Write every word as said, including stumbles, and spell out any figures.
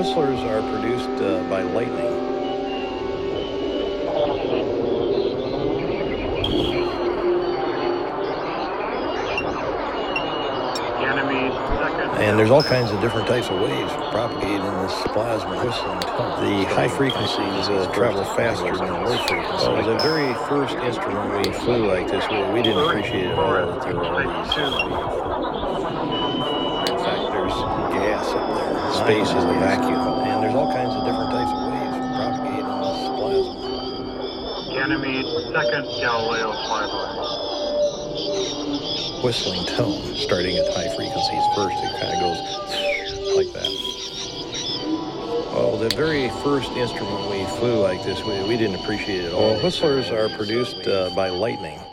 whistlers are produced uh, by lightning. And there's all kinds of different types of waves propagated in this plasma. The high frequencies uh, travel faster than the low frequencies. Well, the very first instrument we flew like this, we, we didn't appreciate at all that there were all these. In fact, there's gas up there. Space is the vacuum. And there's all kinds of different types of waves propagated in this plasma. Ganymede, second Galileo flyby. Whistling tone, starting at high frequencies first, it kind of goes like that. Well, the very first instrument we flew like this, we, we didn't appreciate it at all. Well, whistlers are produced uh, by lightning.